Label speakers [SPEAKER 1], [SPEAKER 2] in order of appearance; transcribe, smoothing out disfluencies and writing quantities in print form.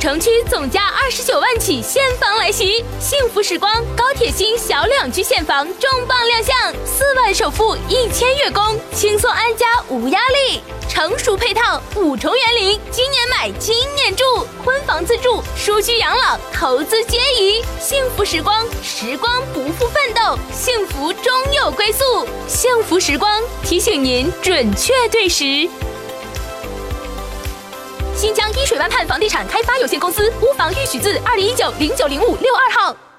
[SPEAKER 1] 城区总价29万起现房来袭，幸福时光高铁新小2居现房重磅亮相，4万首付1000月供，轻松安家无压力。成熟配套5重园林，今年买今年住，婚房自住，舒居养老，投资皆宜。幸福时光，时光不负奋斗，幸福终有归宿。幸福时光提醒您准确对时。新疆伊水湾畔房地产开发有限公司，屋房预许字2019090562号。